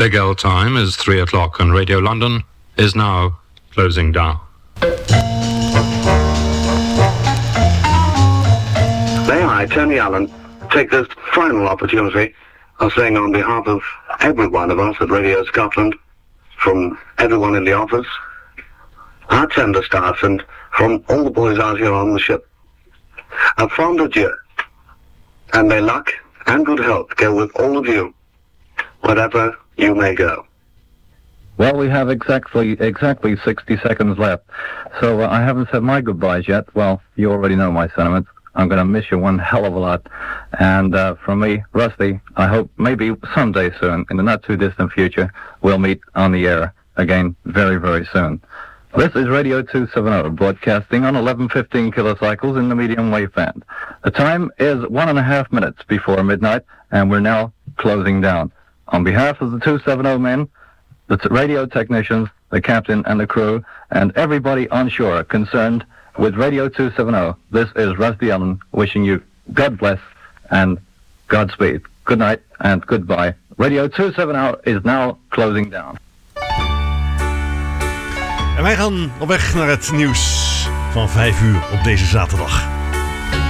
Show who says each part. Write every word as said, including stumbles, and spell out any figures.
Speaker 1: Big L time is three o'clock and Radio London is now closing down.
Speaker 2: May I, Tony Allen, take this final opportunity of saying on behalf of every one of us at Radio Scotland, from everyone in the office, our tender staff, and from all the boys out here on the ship, a fond adieu, and may luck and good health go with all of you, wherever you may go.
Speaker 3: Well, we have exactly exactly sixty seconds left, so uh, I haven't said my goodbyes yet. Well, you already know my sentiments. I'm going to miss you one hell of a lot. And uh, from me, Rusty, I hope maybe someday soon, in the not-too-distant future, we'll meet on the air again very, very soon. This is Radio two seventy, broadcasting on eleven fifteen kilocycles in the medium wave band. The time is one and a half minutes before midnight, and we're now closing down. On behalf of the two seventy men, the t- radio technicians, the captain and the crew, and everybody on shore concerned with Radio two seventy, this is Rusty Allen wishing you God bless and Godspeed. Good night and goodbye. Radio two seventy is now closing down.
Speaker 4: En wij gaan op weg naar het nieuws van vijf uur op deze zaterdag.